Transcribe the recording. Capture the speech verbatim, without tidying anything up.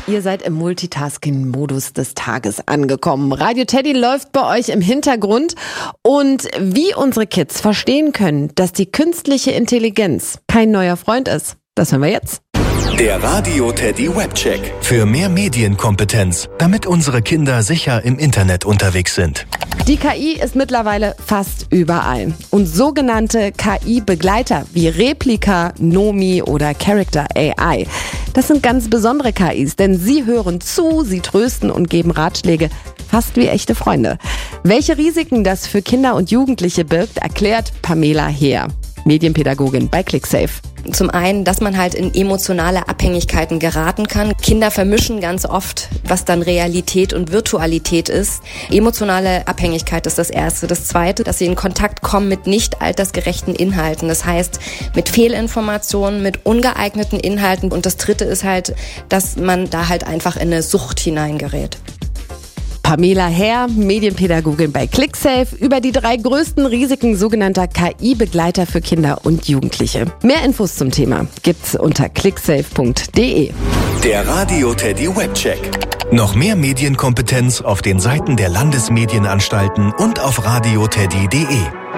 Ihr seid im Multitasking-Modus des Tages angekommen. Radio Teddy läuft bei euch im Hintergrund. Und wie unsere Kids verstehen können, dass die künstliche Intelligenz kein neuer Freund ist, das hören wir jetzt. Der Radio Teddy Webcheck. Für mehr Medienkompetenz, damit unsere Kinder sicher im Internet unterwegs sind. Die K I ist mittlerweile fast überall. Und sogenannte K I-Begleiter wie Replika, Nomi oder Character A I, das sind ganz besondere K Is, denn sie hören zu, sie trösten und geben Ratschläge, fast wie echte Freunde. Welche Risiken das für Kinder und Jugendliche birgt, erklärt Pamela Heer, Medienpädagogin bei ClickSafe. Zum einen, dass man halt in emotionale Abhängigkeiten geraten kann. Kinder vermischen ganz oft, was dann Realität und Virtualität ist. Emotionale Abhängigkeit ist das Erste. Das Zweite, dass sie in Kontakt kommen mit nicht altersgerechten Inhalten. Das heißt, mit Fehlinformationen, mit ungeeigneten Inhalten. Und das Dritte ist halt, dass man da halt einfach in eine Sucht hineingerät. Pamela Heer, Medienpädagogin bei ClickSafe, über die drei größten Risiken sogenannter K I-Begleiter für Kinder und Jugendliche. Mehr Infos zum Thema gibt's unter clicksafe punkt de. Der Radio Teddy Webcheck. Noch mehr Medienkompetenz auf den Seiten der Landesmedienanstalten und auf radioteddy punkt de.